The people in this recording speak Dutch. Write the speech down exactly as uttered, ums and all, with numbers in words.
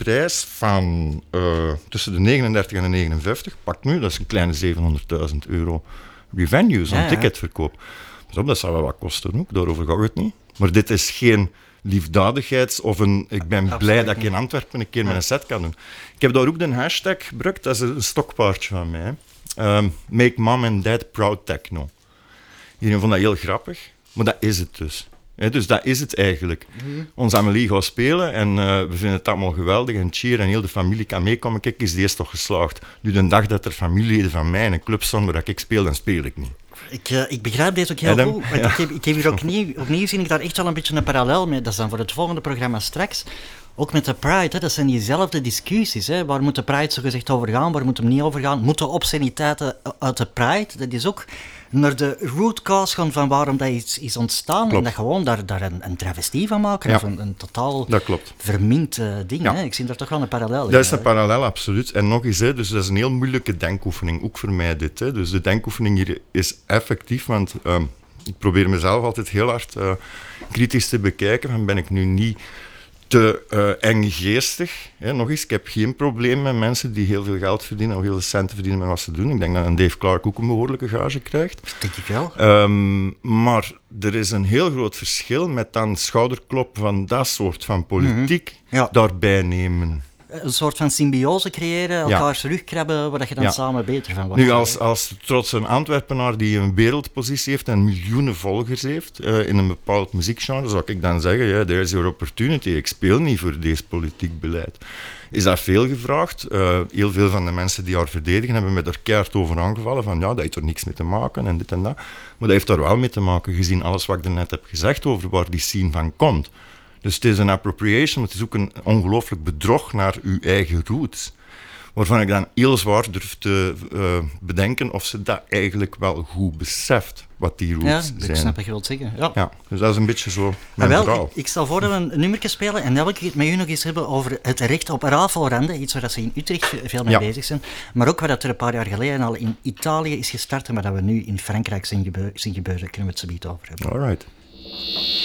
prijs van uh, tussen de negenendertig en de negenenvijftig, pak nu, dat is een kleine zevenhonderdduizend euro revenue, zo'n ja, ja. ticketverkoop. Dus op, dat zou wel wat kosten ook, daarover gaat het niet. Maar dit is geen liefdadigheids of een, ik ben Absoluut blij dat ik in Antwerpen een keer ja. mijn set kan doen. Ik heb daar ook de hashtag gebruikt, dat is een stokpaardje van mij. Um, Make Mom and Dad Proud Techno. Iedereen vond dat heel grappig, maar dat is het dus. He, dus dat is het eigenlijk. Mm-hmm. Ons Amelie gaat spelen en uh, we vinden het allemaal geweldig en cheer en heel de familie kan meekomen. Kijk, is die eerst toch geslaagd. Nu de dag dat er familieleden van mij in een club stonden waar ik speel, dan speel ik niet. Ik, uh, ik begrijp deze ook heel Adam? goed. Ja. Ik, heb, ik heb hier opnieuw, opnieuw zie ik daar echt wel een beetje een parallel mee. Dat is dan voor het volgende programma straks. Ook met de Pride, hè, dat zijn diezelfde discussies. Hè. Waar moet de Pride zogezegd over gaan, waar moet hem niet over gaan? Moeten obsceniteiten uit de Pride? Dat is ook naar de root cause gaan van waarom dat iets is ontstaan. Klopt. En dat gewoon daar, daar een, een travestie van maken. Ja. Of een, een totaal verminkt uh, ding. Ja. Hè. Ik zie daar toch wel een parallel in. Dat is een parallel, absoluut. En nog eens, hè, dus dat is een heel moeilijke denkoefening, ook voor mij dit. Hè. Dus de denkoefening hier is effectief, want um, ik probeer mezelf altijd heel hard uh, kritisch te bekijken. Van ben ik nu niet te uh, enggeestig. Hè, nog eens, ik heb geen probleem met mensen die heel veel geld verdienen of heel veel centen verdienen met wat ze doen. Ik denk dat een Dave Clark ook een behoorlijke gage krijgt. Dat denk ik wel. Um, maar er is een heel groot verschil met dan schouderklop van dat soort van politiek mm-hmm. ja. daarbij nemen. Een soort van symbiose creëren, elkaars ja. rugkrabben, waar je dan ja. samen beter van wordt. Nu, als, als trotse Antwerpenaar die een wereldpositie heeft en miljoenen volgers heeft uh, in een bepaald muziekgenre, zou ik dan zeggen, yeah, there is your opportunity. Ik speel niet voor deze politiek beleid. Is dat veel gevraagd? Uh, heel veel van de mensen die haar verdedigen hebben met er keihard over aangevallen van ja, dat heeft er niks mee te maken en dit en dat. Maar dat heeft er wel mee te maken, gezien alles wat ik net heb gezegd over waar die scene van komt. Dus het is een appropriation, maar het is ook een ongelooflijk bedrog naar uw eigen roots. Waarvan ik dan heel zwaar durf te uh, bedenken of ze dat eigenlijk wel goed beseft, wat die roots ja, zijn. Ja, ik snap wat je wilt zeggen. Ja. ja, dus dat is een beetje zo mijn wel, verhaal. Ik, ik stel voor dat we een nummertje spelen en dan wil ik het met u nog eens hebben over het recht op rafelranden, iets waar ze in Utrecht veel mee ja. bezig zijn, maar ook waar dat er een paar jaar geleden al in Italië is gestart en waar dat we nu in Frankrijk zien gebeuren, zien gebeuren. Kunnen we het zo niet over hebben. All right.